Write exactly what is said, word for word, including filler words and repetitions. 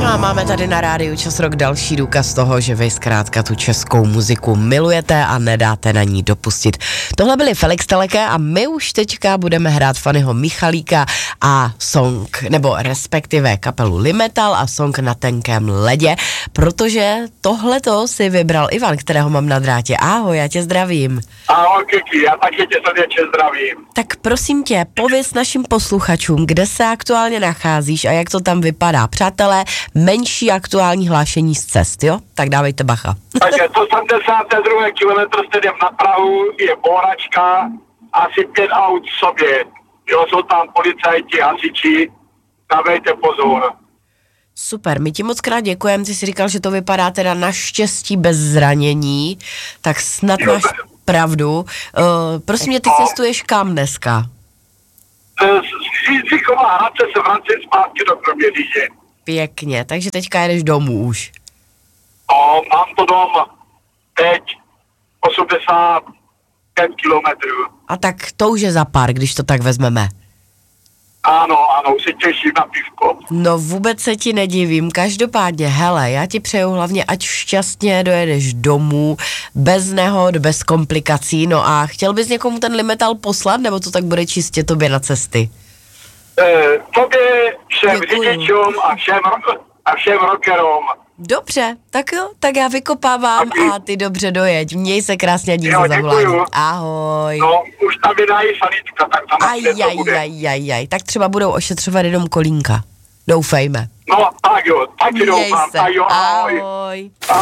a máme tady na rádiu Čas Rock další důkaz toho, že vy zkrátka tu českou muziku milujete a nedáte na ní dopustit. Tohle byli Felix Teleke a my už teďka budeme hrát Fannyho Michalíka a song, nebo respektive kapelu Limetal a song Na tenkém ledě, protože tohleto si vybral Ivan, kterého mám na drátě. Ahoj, já tě zdravím. Ahoj, Kiki, já taky tě srdečně zdravím. Tak prosím tě, pověz našim posluchačům, kde se aktuálně nacházíš a jak to tam vypadá. Přátelé, menší aktuální hlášení z cest, jo? Tak dávejte bacha. Takže osmdesát dva kilometr středem na Prahu je bouračka, asi pět aut v sobě. Jo, jsou tam policajti, hasiči, dávejte pozor. Super, my ti moc krát děkujeme, ty jsi říkal, že to vypadá teda naštěstí bez zranění, tak snad máš pravdu. Uh, prosím mě, ty cestuješ kam dneska? Z Jindřichova Hradce se vracím zpátky do Kroměříže. Pěkně, takže teďka jedeš domů už. No, mám to doma teď osmdesát pět kilometrů. A tak to už je za pár, když to tak vezmeme. Ano, ano, už se těším na pivko. No vůbec se ti nedivím, každopádně, hele, já ti přeju hlavně, ať šťastně dojedeš domů, bez nehod, bez komplikací, no a chtěl bys někomu ten Limetal poslat, nebo to tak bude čistě tobě na cesty? Eh, tobě, všem řidičům a všem, a všem rockerům. Dobře, tak jo, tak já vykopávám Taky. a ty dobře dojeď. Měj se krásně a díky Jo, za zavolání. děkuju. Ahoj. No, už tam je dají sanitka, tak tam Aj, to aj, bude. aj, aj, aj. Tak třeba budou ošetřovat jenom kolínka. Doufejme. No, tak jo, taky Měj doufám, se. tak jo, ahoj. Ahoj.